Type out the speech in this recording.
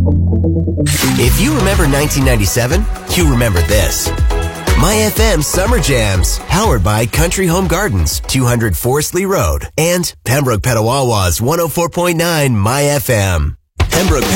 If you remember 1997, you remember this. My FM Summer Jams, powered by Country Home Gardens, 200 Forest Lee Road, and Pembroke Petawawa's 104.9 My FM. Pembroke